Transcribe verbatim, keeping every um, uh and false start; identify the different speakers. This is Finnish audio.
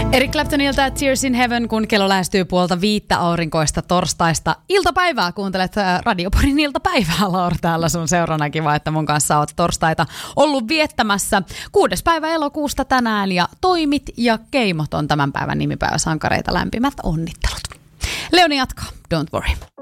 Speaker 1: Eric Claptonilta Tears in Heaven, kun kello lähestyy puolta viittä aurinkoista torstaista iltapäivää. Kuuntelet Radioporin iltapäivää, Laura, täällä sun seurana. Kiva, että mun kanssa oot torstaita ollut viettämässä. Kuudes päivä elokuusta tänään ja Toimit ja Keimot on tämän päivän nimipäiväsankareita. Lämpimät onnittelut. Leoni jatkaa, don't worry.